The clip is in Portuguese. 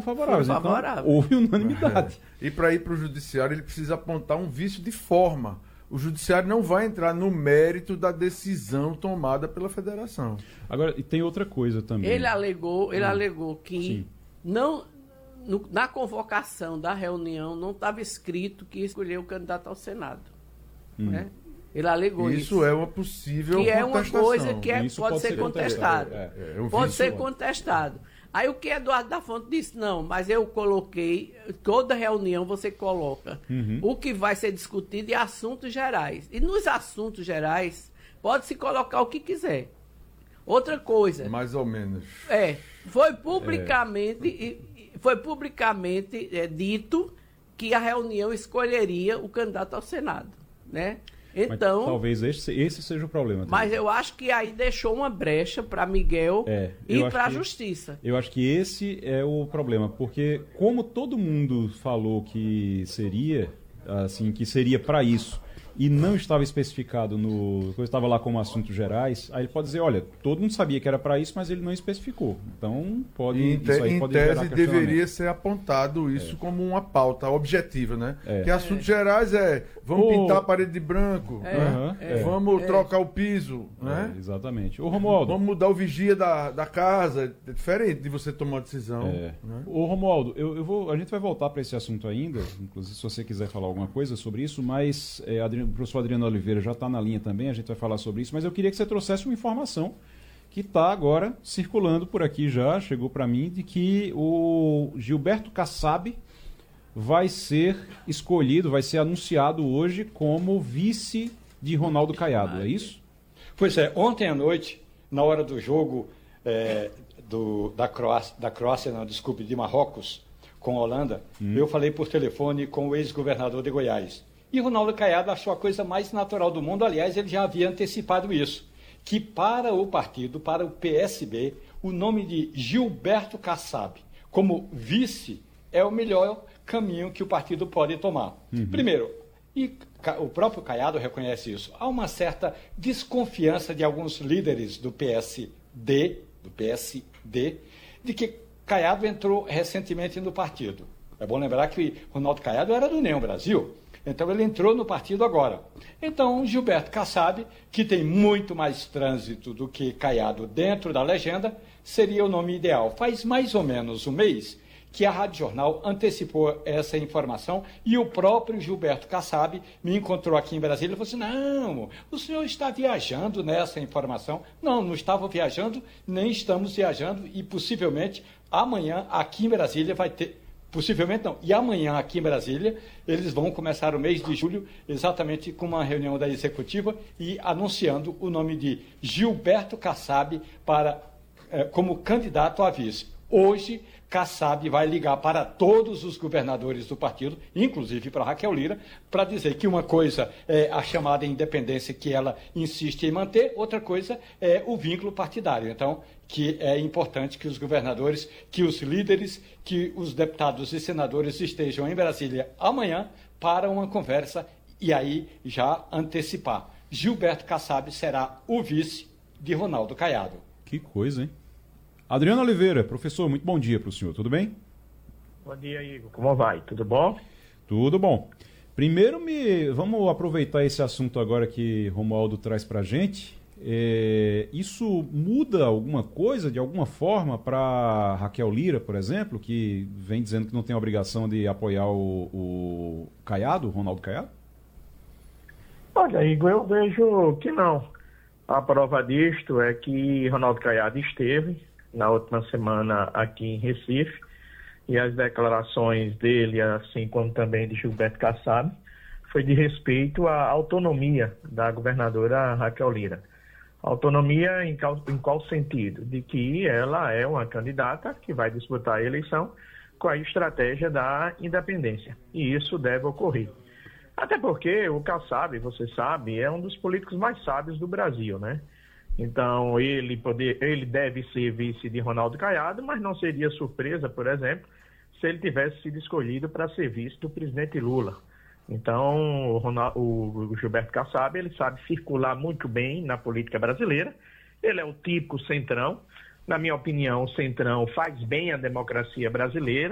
favoráveis. Então, houve unanimidade. E para ir para o judiciário, ele precisa apontar um vício de forma. O judiciário não vai entrar no mérito da decisão tomada pela federação. Agora, e tem outra coisa também. Ele alegou que na convocação da reunião não estava escrito que escolheu o candidato ao Senado. Né? Ele alegou isso. Isso é uma possível contestação. Que é uma coisa que pode ser contestado. Pode ser contestado. Aí o que Eduardo da Fonte disse? Não, mas eu coloquei, toda reunião você coloca o que vai ser discutido em assuntos gerais. E nos assuntos gerais, pode-se colocar o que quiser. Outra coisa. Mais ou menos. Foi publicamente dito que a reunião escolheria o candidato ao Senado, né? Então, mas talvez esse seja o problema. Mas eu acho que aí deixou uma brecha para Miguel ir para a Justiça. Eu acho que esse é o problema, porque como todo mundo falou que seria para isso, e não estava especificado estava lá como assuntos gerais, aí ele pode dizer, olha, todo mundo sabia que era para isso, mas ele não especificou. Então, em tese, deveria ser apontado isso como uma pauta objetiva, né? Que assuntos gerais vamos pintar a parede de branco, vamos trocar o piso, né? Exatamente. Ô, Romualdo, vamos mudar o vigia da casa, é diferente de você tomar uma decisão. Né? Ô, Romualdo, a gente vai voltar para esse assunto ainda, inclusive se você quiser falar alguma coisa sobre isso, mas o professor Adriano Oliveira já está na linha também, a gente vai falar sobre isso, mas eu queria que você trouxesse uma informação que está agora circulando por aqui já, chegou para mim, de que o Gilberto Kassab vai ser escolhido, vai ser anunciado hoje como vice de Ronaldo Caiado, é isso? Pois é, ontem à noite, na hora do jogo de Marrocos com a Holanda, eu falei por telefone com o ex-governador de Goiás. E Ronaldo Caiado achou a coisa mais natural do mundo, aliás, ele já havia antecipado isso, que para o partido, para o PSB, o nome de Gilberto Kassab como vice é o melhor caminho que o partido pode tomar. Primeiro, e o próprio Caiado reconhece isso, há uma certa desconfiança de alguns líderes do PSD, de que Caiado entrou recentemente no partido. É bom lembrar que Ronaldo Caiado era do União Brasil. Então ele entrou no partido agora. Então Gilberto Kassab, que tem muito mais trânsito do que Caiado dentro da legenda, seria o nome ideal. Faz mais ou menos um mês que a Rádio Jornal antecipou essa informação e o próprio Gilberto Kassab me encontrou aqui em Brasília e falou assim, não, o senhor está viajando nessa informação. Não estava viajando, nem estamos viajando e possivelmente amanhã aqui em Brasília vai ter... Possivelmente não. E amanhã, aqui em Brasília, eles vão começar o mês de julho, exatamente com uma reunião da Executiva e anunciando o nome de Gilberto Kassab como candidato a vice. Hoje, Kassab vai ligar para todos os governadores do partido, inclusive para Raquel Lira, para dizer que uma coisa é a chamada independência que ela insiste em manter, outra coisa é o vínculo partidário. Então, que é importante que os governadores, que os líderes, que os deputados e senadores estejam em Brasília amanhã para uma conversa e aí já antecipar. Gilberto Kassab será o vice de Ronaldo Caiado. Que coisa, hein? Adriano Oliveira, professor, muito bom dia para o senhor, tudo bem? Bom dia, Igor. Como vai? Tudo bom? Tudo bom. Primeiro, vamos aproveitar esse assunto agora que Romualdo traz para a gente. Isso muda alguma coisa, de alguma forma, para Raquel Lira, por exemplo, que vem dizendo que não tem obrigação de apoiar o Caiado, o Ronaldo Caiado? Olha, Igor, eu vejo que não. A prova disto é que Ronaldo Caiado esteve na última semana aqui em Recife e as declarações dele, assim como também de Gilberto Kassab, foi de respeito à autonomia da governadora Raquel Lira. Autonomia em qual sentido? De que ela é uma candidata que vai disputar a eleição com a estratégia da independência. E isso deve ocorrer. Até porque o Kassab, você sabe, é um dos políticos mais sábios do Brasil, né? Então, ele deve ser vice de Ronaldo Caiado, mas não seria surpresa, por exemplo, se ele tivesse sido escolhido para ser vice do presidente Lula. Então, o Gilberto Kassab, ele sabe circular muito bem na política brasileira. Ele é o típico centrão. Na minha opinião, o centrão faz bem à democracia brasileira.